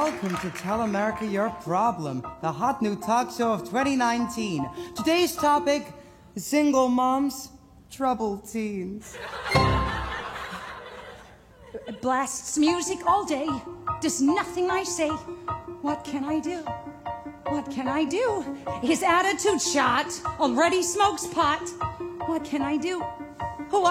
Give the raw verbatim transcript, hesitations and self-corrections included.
welcome to Tell America Your Problem, the hot new talk show of twenty nineteen. Today's topic, single moms, troubled teens. Blasts music all day, does nothing I say. What can I do? What can I do? His attitude shot, already smokes pot. What can I do?